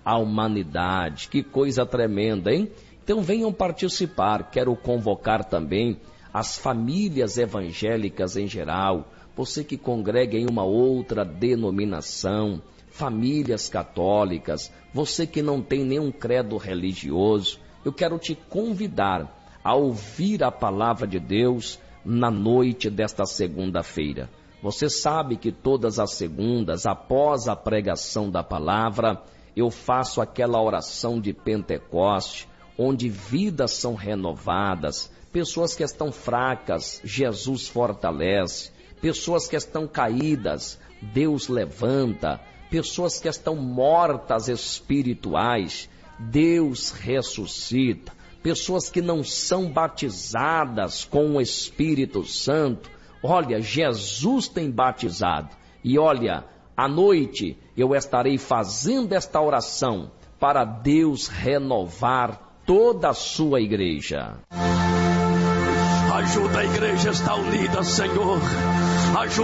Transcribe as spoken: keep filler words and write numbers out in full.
a humanidade. Que coisa tremenda, hein? Então venham participar. Quero convocar também as famílias evangélicas em geral, você que congrega em uma outra denominação, famílias católicas, você que não tem nenhum credo religioso, eu quero te convidar a ouvir a palavra de Deus na noite desta segunda-feira. Você sabe que todas as segundas, após a pregação da palavra, eu faço aquela oração de Pentecoste, onde vidas são renovadas, pessoas que estão fracas, Jesus fortalece, pessoas que estão caídas, Deus levanta, pessoas que estão mortas espirituais, Deus ressuscita, pessoas que não são batizadas com o Espírito Santo, olha, Jesus tem batizado. E olha, à noite eu estarei fazendo esta oração para Deus renovar toda a sua igreja. Ajuda a igreja a estar unida, Senhor. Ajuda